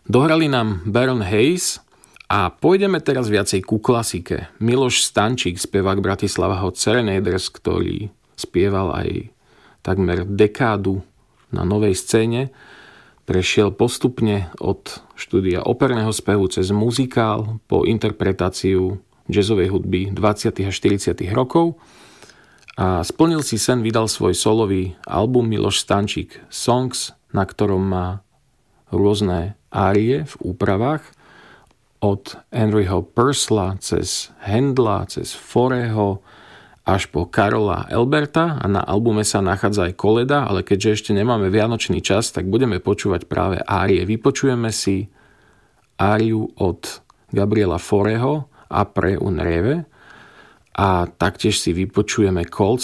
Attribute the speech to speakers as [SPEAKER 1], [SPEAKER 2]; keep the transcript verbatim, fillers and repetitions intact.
[SPEAKER 1] Dohrali nám Baron Hayes a pôjdeme teraz viacej ku klasike. Miloš Stančík, spevák Bratislavho Serenaders, ktorý spieval aj takmer dekádu na novej scéne, prešiel postupne od štúdia operného spevu cez muzikál po interpretáciu jazzovej hudby dvadsiatych a štyridsiatych rokov a splnil si sen, vydal svoj solový album Miloš Stančík Songs, na ktorom má rôzne árie v úpravách od Henryho Purcella cez Handla, cez Foreho až po Karola Elberta a na albume sa nachádza aj koleda, ale keďže ešte nemáme vianočný čas, tak budeme počúvať práve árie. Vypočujeme si áriu od Gabriela Foreho Apre un Reve a taktiež si vypočujeme Cold